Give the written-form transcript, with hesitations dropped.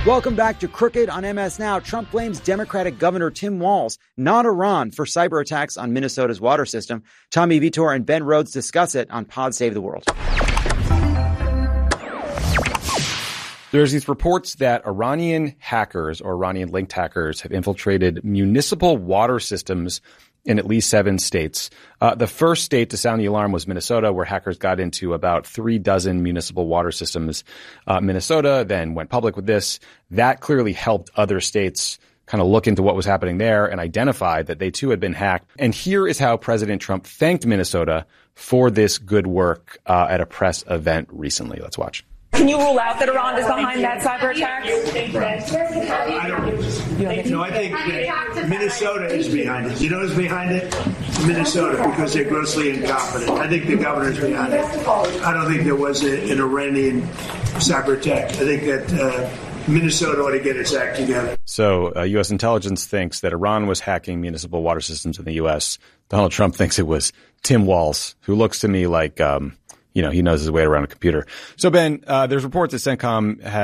Welcome back to Crooked on MS Now. Trump blames Democratic Governor Tim Walz, not Iran, for cyber attacks on Minnesota's water system. Tommy Vitor and Ben Rhodes discuss it on Pod Save the World. There's these reports that Iranian hackers or Iranian-linked hackers have infiltrated municipal water systems in at least 7 states. The first state to sound the alarm was Minnesota, where hackers got into about 36 municipal water systems. Minnesota then went public with this. That clearly helped other states kind of look into what was happening there and identified that they too had been hacked. And here is how President Trump thanked Minnesota for this good work at a press event recently. Let's watch. Can you rule out that Iran is behind that cyber attack? I think that Minnesota is behind it. You know who's behind it? Minnesota, because they're grossly incompetent. I think the governor's behind it. I don't think there was an Iranian cyber attack. I think that Minnesota ought to get its act together. So U.S. intelligence thinks that Iran was hacking municipal water systems in the U.S. Donald Trump thinks it was Tim Walz, who looks to me like he knows his way around a computer. So, Ben, there's reports that CENTCOM has